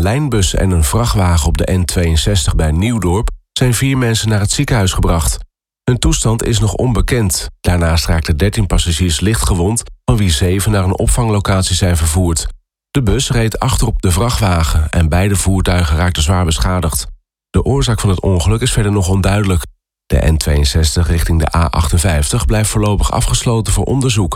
lijnbus en een vrachtwagen op de N62 bij Nieuwdorp zijn 4 mensen naar het ziekenhuis gebracht. Hun toestand is nog onbekend. Daarnaast raakten 13 passagiers lichtgewond, van wie 7 naar een opvanglocatie zijn vervoerd. De bus reed achterop de vrachtwagen en beide voertuigen raakten zwaar beschadigd. De oorzaak van het ongeluk is verder nog onduidelijk. De N62 richting de A58 blijft voorlopig afgesloten voor onderzoek.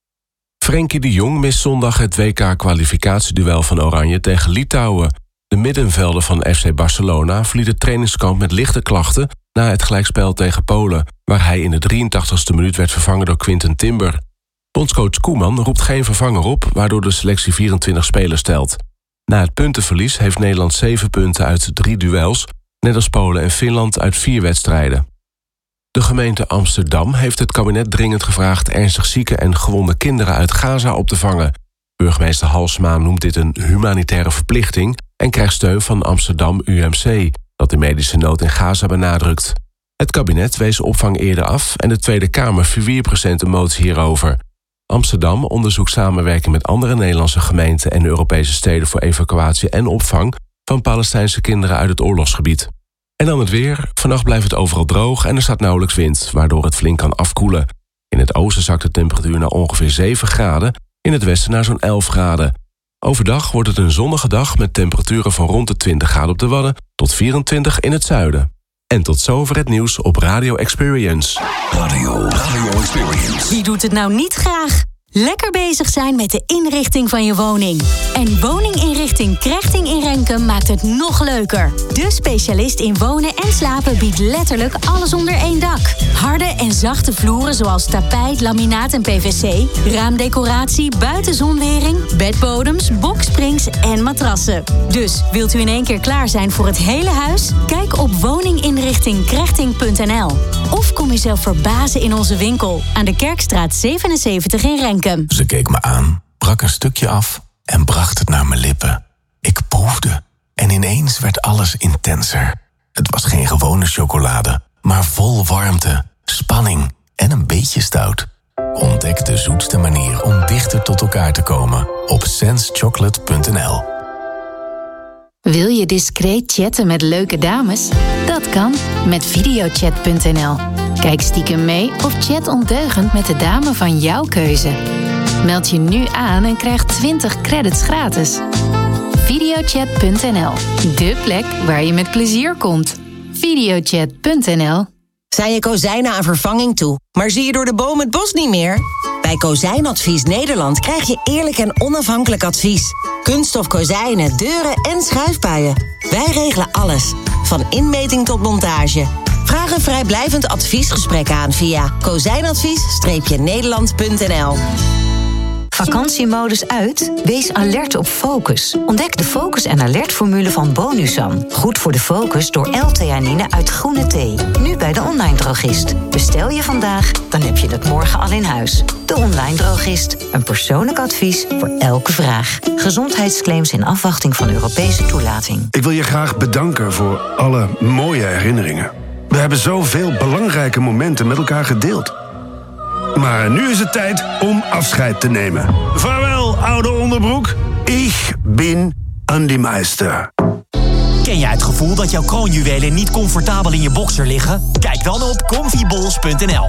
Frenkie de Jong mist zondag het WK-kwalificatieduel van Oranje tegen Litouwen. De middenvelder van FC Barcelona verliet het trainingskamp met lichte klachten na het gelijkspel tegen Polen, waar hij in de 83ste minuut werd vervangen door Quinten Timber. Bondscoach Koeman roept geen vervanger op, waardoor de selectie 24 spelers telt. Na het puntenverlies heeft Nederland 7 punten uit 3 duels, net als Polen en Finland uit 4 wedstrijden. De gemeente Amsterdam heeft het kabinet dringend gevraagd ernstig zieke en gewonde kinderen uit Gaza op te vangen. Burgemeester Halsema noemt dit een humanitaire verplichting en krijgt steun van Amsterdam UMC, dat de medische nood in Gaza benadrukt. Het kabinet wees opvang eerder af en de Tweede Kamer verwierp recent een motie hierover. Amsterdam onderzoekt samenwerking met andere Nederlandse gemeenten en Europese steden voor evacuatie en opvang van Palestijnse kinderen uit het oorlogsgebied. En dan het weer. Vannacht blijft het overal droog en er staat nauwelijks wind, waardoor het flink kan afkoelen. In het oosten zakt de temperatuur naar ongeveer 7 graden, in het westen naar zo'n 11 graden. Overdag wordt het een zonnige dag met temperaturen van rond de 20 graden op de Wadden tot 24 in het zuiden. En tot zover het nieuws op Radio Experience. Radio Experience. Wie doet het nou niet graag? Lekker bezig zijn met de inrichting van je woning. En woninginrichting Krechting in Renkum maakt het nog leuker. De specialist in wonen en slapen biedt letterlijk alles onder één dak. Harde en zachte vloeren zoals tapijt, laminaat en PVC, raamdecoratie, buitenzonwering, bedbodems, boksprings en matrassen. Dus wilt u in één keer klaar zijn voor het hele huis? Kijk op woninginrichtingkrechting.nl. Of kom jezelf verbazen in onze winkel aan de Kerkstraat 77 in Renkum. Ze keek me aan, brak een stukje af en bracht het naar mijn lippen. Ik proefde en ineens werd alles intenser. Het was geen gewone chocolade, maar vol warmte, spanning en een beetje stout. Ontdek de zoetste manier om dichter tot elkaar te komen op sensechocolate.nl. Wil je discreet chatten met leuke dames? Dat kan met videochat.nl. Kijk stiekem mee of chat ondeugend met de dame van jouw keuze. Meld je nu aan en krijg 20 credits gratis. Videochat.nl, de plek waar je met plezier komt. Videochat.nl. Zijn je kozijnen aan vervanging toe, maar zie je door de boom het bos niet meer? Bij Kozijnadvies Nederland krijg je eerlijk en onafhankelijk advies. Kunststof kozijnen, deuren en schuifpuien. Wij regelen alles, van inmeting tot montage. Vraag een vrijblijvend adviesgesprek aan via kozijnadvies-nederland.nl. Vakantiemodus uit? Wees alert op Focus. Ontdek de Focus en Alert-formule van Bonusan. Goed voor de focus door L-theanine uit groene thee. Nu bij de online drogist. Bestel je vandaag, dan heb je het morgen al in huis. De online drogist. Een persoonlijk advies voor elke vraag. Gezondheidsclaims in afwachting van Europese toelating. Ik wil je graag bedanken voor alle mooie herinneringen. We hebben zoveel belangrijke momenten met elkaar gedeeld. Maar nu is het tijd om afscheid te nemen. Vaarwel, oude onderbroek. Ik ben Andy Meister. Ken jij het gevoel dat jouw kroonjuwelen niet comfortabel in je boxer liggen? Kijk dan op comfyballs.nl.